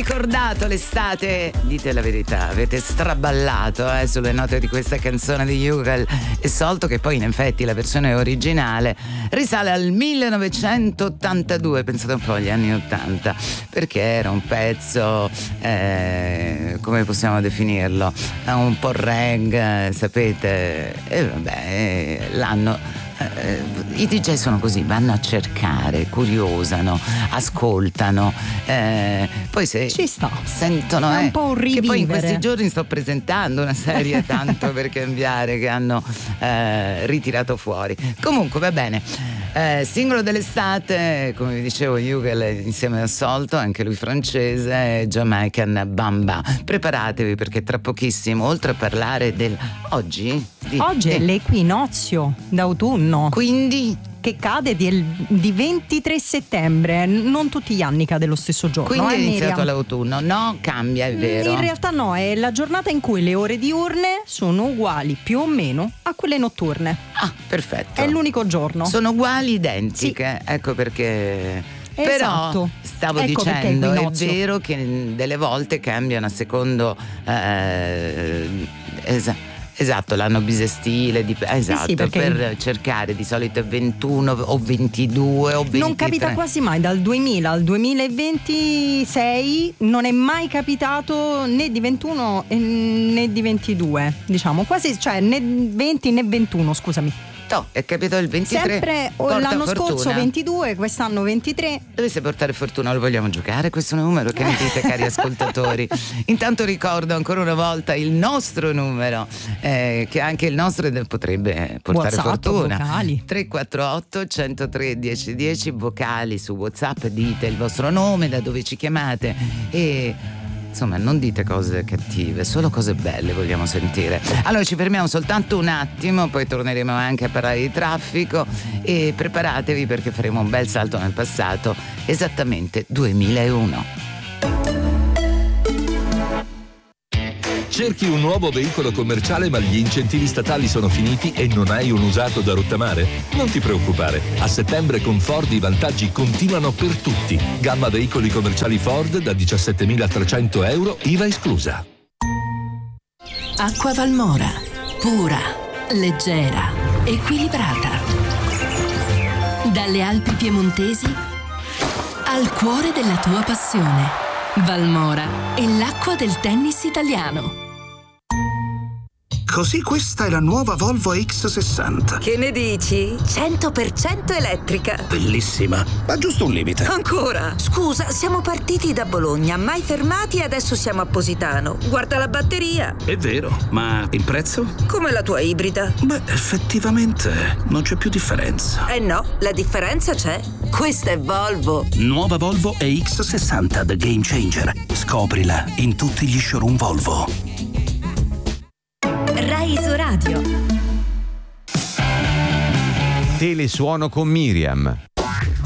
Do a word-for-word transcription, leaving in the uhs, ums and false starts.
ricordato l'estate? Dite la verità, avete straballato eh, sulle note di questa canzone di Jugel e Solto, che poi in effetti la versione originale risale al millenovecentottantadue, pensate un po' agli anni ottanta, perché era un pezzo, eh, come possiamo definirlo, un po' reggae, sapete, e vabbè, l'anno... I D J sono così, vanno a cercare, curiosano, ascoltano, eh, poi se ci sta, sentono è un eh, po' un rivivere. Che poi in questi giorni sto presentando una serie tanto per cambiare che hanno eh, ritirato fuori. Comunque va bene, eh, singolo dell'estate, come vi dicevo, Jugel insieme a Solto, anche lui francese, Jamaican Bamba. Preparatevi perché tra pochissimo, oltre a parlare del oggi di, oggi è di, l'equinozio d'autunno, quindi che cade di, di ventitré settembre, non tutti gli anni cade lo stesso giorno. Quindi eh, è iniziato Miriam? l'autunno, no? Cambia, è vero? In realtà no, è la giornata in cui le ore diurne sono uguali più o meno a quelle notturne. Ah, perfetto. È l'unico giorno. Sono uguali, identiche, sì. Ecco perché... Esatto. Però stavo ecco dicendo, è vero che delle volte cambiano a secondo... Eh, esatto. Esatto, l'anno bisestile, dip- esatto, sì, sì, per cercare di solito è ventuno o ventidue o ventitré. Non capita quasi mai, dal duemila al duemilaventisei non è mai capitato né di ventuno né di ventidue, diciamo, quasi, cioè né venti né ventuno, scusami. No, è capitato il ventitré. Sempre l'anno fortuna. Scorso ventidue, quest'anno ventitré. Dovesse portare fortuna, lo vogliamo giocare questo numero? Che ne dite, cari ascoltatori? Intanto ricordo ancora una volta il nostro numero, eh, che anche il nostro potrebbe portare WhatsApp, fortuna. Vocali. tre quattro otto, uno zero tre, uno zero uno zero, vocali su WhatsApp, dite il vostro nome, da dove ci chiamate e... insomma, non dite cose cattive, solo cose belle vogliamo sentire. Allora ci fermiamo soltanto un attimo, poi torneremo anche a parlare di traffico e preparatevi perché faremo un bel salto nel passato, esattamente duemilauno. Cerchi un nuovo veicolo commerciale ma gli incentivi statali sono finiti e non hai un usato da rottamare? Non ti preoccupare, a settembre con Ford i vantaggi continuano per tutti. Gamma veicoli commerciali Ford da diciassettemilatrecento euro, I V A esclusa. Acqua Valmora, pura, leggera, equilibrata. Dalle Alpi piemontesi al cuore della tua passione. Valmora è l'acqua del tennis italiano. Così questa è la nuova Volvo X sessanta. Che ne dici? cento per cento elettrica. Bellissima, ma giusto un limite. Ancora? Scusa, siamo partiti da Bologna, mai fermati e adesso siamo a Positano. Guarda la batteria. È vero, ma il prezzo? Come la tua ibrida. Beh, effettivamente non c'è più differenza. Eh no, la differenza c'è. Questa è Volvo. Nuova Volvo E X sessanta The Game Changer. Scoprila in tutti gli showroom Volvo. Rai su Radio. Telesuono con Miriam.